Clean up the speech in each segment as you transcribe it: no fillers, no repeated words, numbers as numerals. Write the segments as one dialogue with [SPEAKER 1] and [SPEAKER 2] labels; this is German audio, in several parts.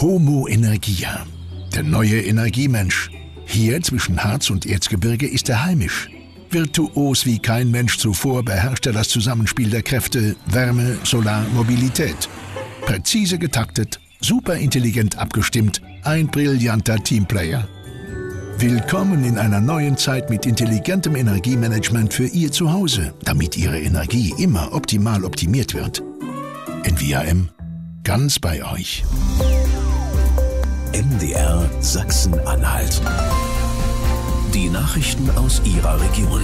[SPEAKER 1] Homo Energia, der neue Energiemensch. Hier zwischen Harz und Erzgebirge ist er heimisch. Virtuos wie kein Mensch zuvor beherrscht er das Zusammenspiel der Kräfte Wärme, Solar, Mobilität. Präzise getaktet, superintelligent abgestimmt, ein brillanter Teamplayer. Willkommen in einer neuen Zeit mit intelligentem Energiemanagement für Ihr Zuhause, damit Ihre Energie immer optimal optimiert wird. NVAM, ganz bei euch.
[SPEAKER 2] MDR Sachsen-Anhalt. Die Nachrichten aus Ihrer Region.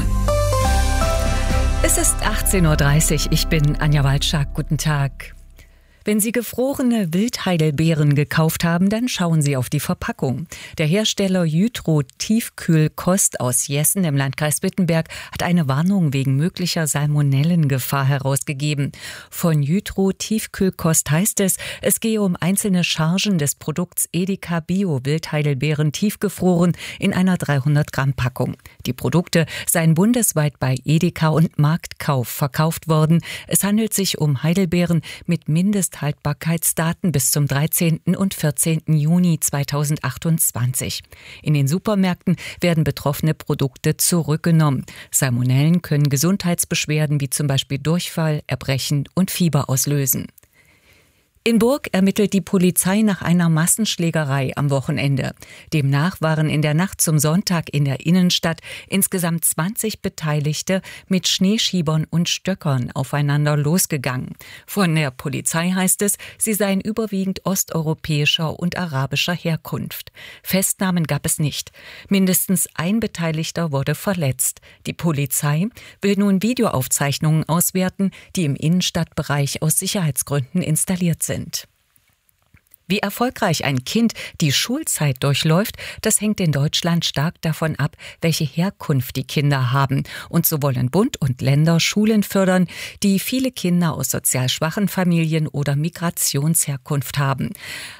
[SPEAKER 3] Es ist 18:30 Uhr. Ich bin Anja Waldschak. Guten Tag. Wenn Sie gefrorene Wildheidelbeeren gekauft haben, dann schauen Sie auf die Verpackung. Der Hersteller Jytro Tiefkühlkost aus Jessen im Landkreis Wittenberg hat eine Warnung wegen möglicher Salmonellengefahr herausgegeben. Von Jytro Tiefkühlkost heißt es, es gehe um einzelne Chargen des Produkts Edeka Bio Wildheidelbeeren tiefgefroren in einer 300 Gramm Packung. Die Produkte seien bundesweit bei Edeka und Marktkauf verkauft worden. Es handelt sich um Heidelbeeren mit Mindesthaltbarkeitsdaten bis zum 13. und 14. Juni 2028. In den Supermärkten werden betroffene Produkte zurückgenommen. Salmonellen können Gesundheitsbeschwerden wie zum Beispiel Durchfall, Erbrechen und Fieber auslösen. In Burg ermittelt die Polizei nach einer Massenschlägerei am Wochenende. Demnach waren in der Nacht zum Sonntag in der Innenstadt insgesamt 20 Beteiligte mit Schneeschiebern und Stöckern aufeinander losgegangen. Von der Polizei heißt es, sie seien überwiegend osteuropäischer und arabischer Herkunft. Festnahmen gab es nicht. Mindestens ein Beteiligter wurde verletzt. Die Polizei will nun Videoaufzeichnungen auswerten, die im Innenstadtbereich aus Sicherheitsgründen installiert sind. Wie erfolgreich ein Kind die Schulzeit durchläuft, das hängt in Deutschland stark davon ab, welche Herkunft die Kinder haben. Und so wollen Bund und Länder Schulen fördern, die viele Kinder aus sozial schwachen Familien oder Migrationsherkunft haben.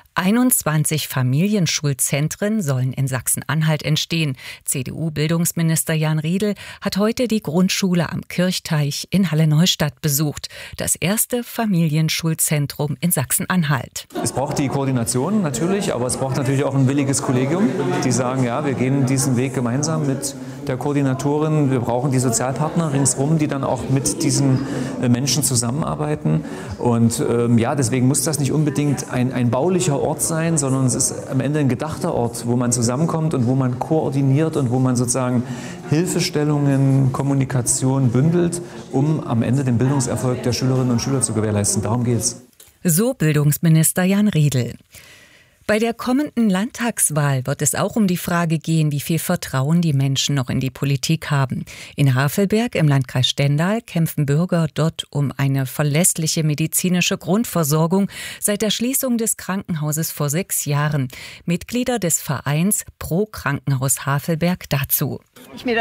[SPEAKER 3] 21 Familienschulzentren sollen in Sachsen-Anhalt entstehen. CDU-Bildungsminister Jan Riedel hat heute die Grundschule am Kirchteich in Halle-Neustadt besucht. Das erste Familienschulzentrum in Sachsen-Anhalt.
[SPEAKER 4] Es braucht die Koordination natürlich, aber es braucht natürlich auch ein williges Kollegium, die sagen, ja, wir gehen diesen Weg gemeinsam mit der Koordinatorin. Wir brauchen die Sozialpartner ringsherum, die dann auch mit diesen Menschen zusammenarbeiten. Und deswegen muss das nicht unbedingt ein baulicher Ort sein, sondern es ist am Ende ein gedachter Ort, wo man zusammenkommt und wo man koordiniert und wo man sozusagen Hilfestellungen, Kommunikation bündelt, um am Ende den Bildungserfolg der Schülerinnen und Schüler zu gewährleisten. Darum geht's.
[SPEAKER 3] So Bildungsminister Jan Riedel. Bei der kommenden Landtagswahl wird es auch um die Frage gehen, wie viel Vertrauen die Menschen noch in die Politik haben. In Havelberg im Landkreis Stendal kämpfen Bürger dort um eine verlässliche medizinische Grundversorgung seit der Schließung des Krankenhauses vor 6 Jahren. Mitglieder des Vereins Pro Krankenhaus Havelberg dazu.